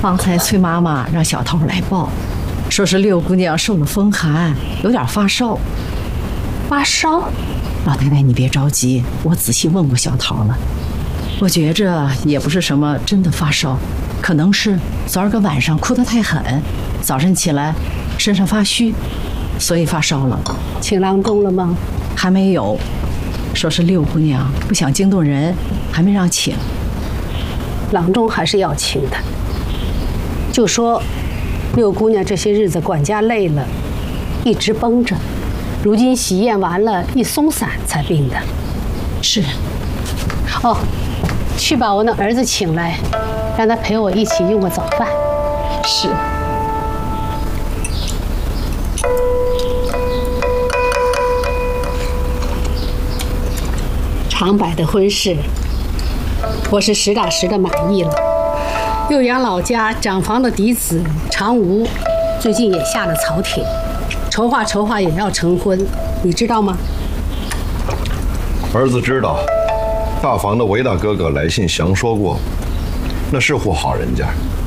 方才崔妈妈让小头来报，说是六姑娘受了风寒，有点发烧。 发烧？ 老太太你别着急，我仔细问过小头了，我觉着也不是什么真的发烧，可能是昨儿个晚上哭得太狠，早晨起来身上发虚，所以发烧了。 请郎中了吗？ 还没有，说是六姑娘不想惊动人，还没让请。 郎中还是要请的，就说六姑娘这些日子管家累了，一直绷着，如今喜宴完了，一松散才病的。 是。 哦，去把我那儿子请来，让他陪我一起用个早饭。 是。 长柏的婚事，我是实打实的满意了。六阳老家长房的嫡子常吴，最近也下了朝廷，筹划也要成婚，你知道吗？ 儿子知道，大房的韦大哥哥来信详说过，那是户好人家。